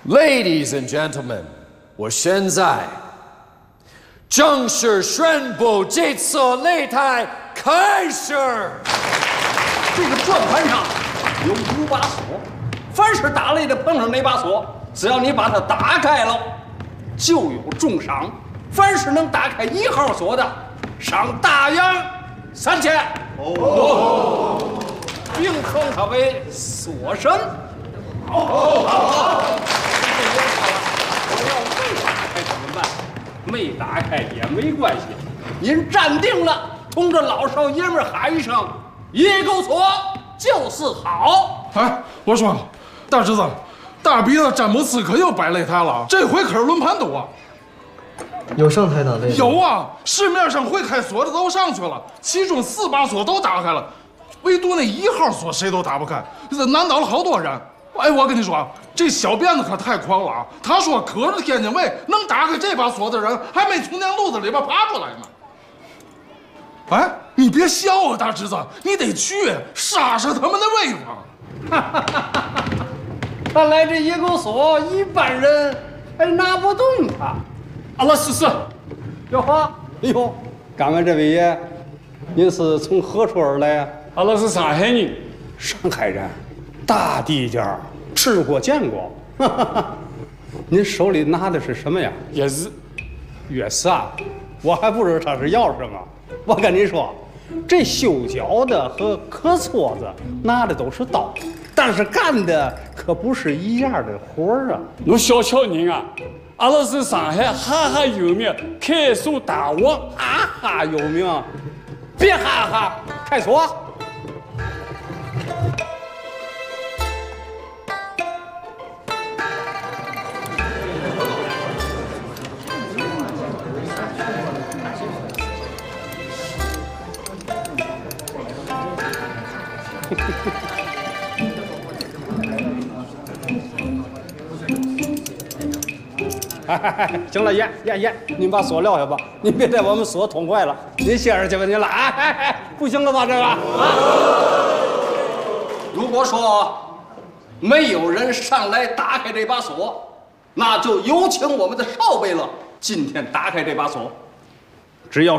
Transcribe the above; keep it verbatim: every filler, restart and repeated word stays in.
Ladies and gentlemen， 我现在正式宣布这次擂台开始。 这个转盘上有五把锁，凡是打擂的碰上哪把锁，只要你把它打开了，就有重赏。凡是能打开一号锁的，赏大洋三千。哦，并封他为锁神。好，好，好。我要没打开怎么办？没打开也没关系，您站定了，冲着老少爷们喊一声“野狗锁”就是好。 哎，我说，大侄子，大鼻子詹姆斯可又摆擂台了，这回可是轮盘赌啊！ 有上台打擂？ 有啊，市面上会开锁的都上去了，其中四把锁都打开了，唯独那一号锁谁都打不开，这难倒了好多人。哎，我跟你说，这小辫子可太狂了啊！他说，可是天津卫能打开这把锁的人，还没从那肚子里边爬出来呢。哎，你别笑啊，大侄子，你得去杀杀他们的威风。 看来这野狗锁一般人还拿不动它。 阿拉试试。 哟呵，哎呦，刚刚这位爷，您是从何处而来啊？ 阿拉是上海人。 上海人，大地界儿吃过见过。您手里拿的是什么呀？ 也是。 也是啊，我还不知道他是要什么。我跟你说，这修脚的和刻戳子拿的都是刀，但是干的可不是一样的活儿啊。 我小瞧您啊，阿拉是上海哈哈有名开锁大王， 哈哈有名，别哈哈，开锁。哎，行了，爷爷爷，您把锁撂下吧，您别在我们锁捅坏了。您歇着去吧，您了。哎哎哎，不行了吧这个？啊！如果说没有人上来打开这把锁，那就有请我们的少辈了。今天打开这把锁，只要